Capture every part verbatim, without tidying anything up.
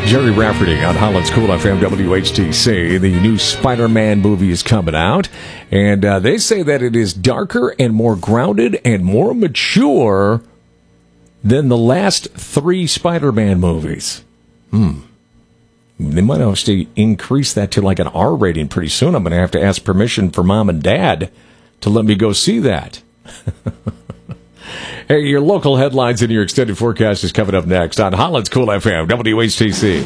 Jerry Rafferty on Holland's Cool F M W H T C. The new Spider-Man movie is coming out, and uh, they say that it is darker and more grounded and more mature than the last three Spider-Man movies. Hmm. They might have to increase that to like an R rating pretty soon. I'm going to have to ask permission for mom and dad to let me go see that. Hey, your local headlines and your extended forecast is coming up next on Holland's Cool F M, W H T C.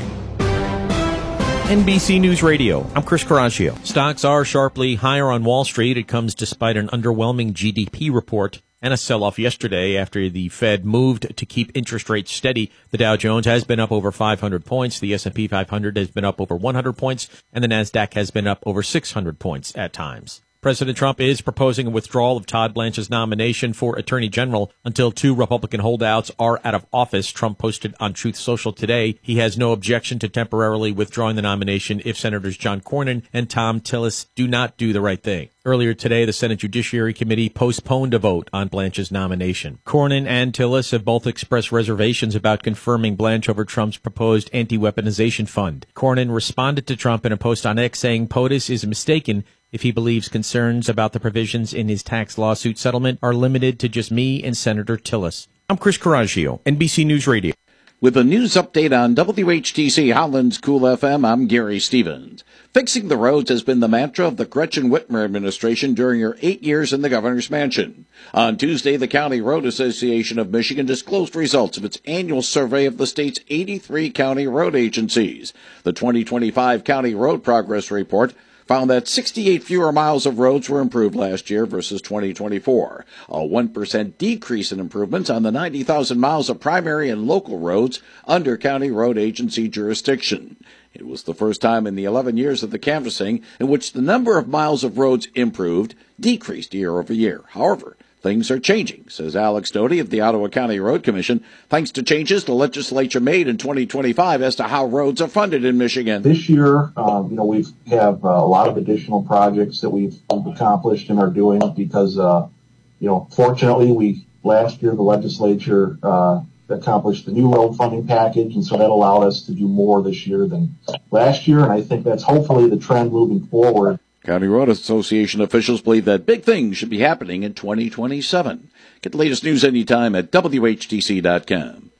N B C News Radio, I'm Chris Coraggio. Stocks are sharply higher on Wall Street. It comes despite an underwhelming G D P report and a sell-off yesterday after the Fed moved to keep interest rates steady. The Dow Jones has been up over five hundred points. The S and P five hundred has been up over one hundred points, and the NASDAQ has been up over six hundred points at times. President Trump is proposing a withdrawal of Todd Blanche's nomination for Attorney General until two Republican holdouts are out of office. Trump posted on Truth Social today he has no objection to temporarily withdrawing the nomination if Senators John Cornyn and Thom Tillis do not do the right thing. Earlier today, the Senate Judiciary Committee postponed a vote on Blanche's nomination. Cornyn and Tillis have both expressed reservations about confirming Blanche over Trump's proposed anti-weaponization fund. Cornyn responded to Trump in a post on X saying POTUS is mistaken if he believes concerns about the provisions in his tax lawsuit settlement are limited to just me and Senator Tillis. I'm Chris Coraggio, N B C News Radio. With a news update on W H T C Holland's Cool F M, I'm Gary Stevens. Fixing the roads has been the mantra of the Gretchen Whitmer administration during her eight years in the governor's mansion. On Tuesday, the County Road Association of Michigan disclosed results of its annual survey of the state's eighty-three county road agencies. The twenty twenty-five County Road Progress Report found that sixty-eight fewer miles of roads were improved last year versus twenty twenty-four, a one percent decrease in improvements on the ninety thousand miles of primary and local roads under county road agency jurisdiction. It was the first time in the eleven years of the canvassing in which the number of miles of roads improved decreased year over year. However, things are changing, says Alex Doty of the Ottawa County Road Commission, thanks to changes the legislature made in twenty twenty-five as to how roads are funded in Michigan. This year, um, you know, we have uh, a lot of additional projects that we've accomplished and are doing because, uh, you know, fortunately, we last year the legislature uh, accomplished the new road funding package, and so that allowed us to do more this year than last year, and I think that's hopefully the trend moving forward. County Road Association officials believe that big things should be happening in twenty twenty-seven. Get the latest news anytime at W H T C dot com.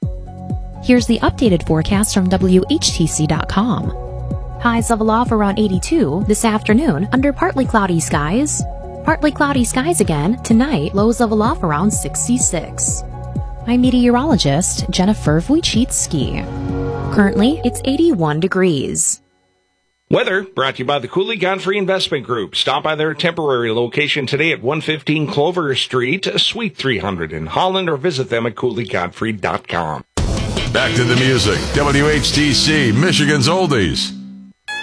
Here's the updated forecast from W H T C dot com. Highs level off around eighty-two this afternoon under partly cloudy skies. Partly cloudy skies again tonight. Lows level off around sixty-six. I'm meteorologist Jennifer Wojcicki. Currently, it's eighty-one degrees. Weather brought to you by the Cooley Godfrey Investment Group. Stop by their temporary location today at one fifteen Clover Street, Suite three hundred in Holland, or visit them at cooley godfrey dot com. Back to the music. W H T C, Michigan's Oldies.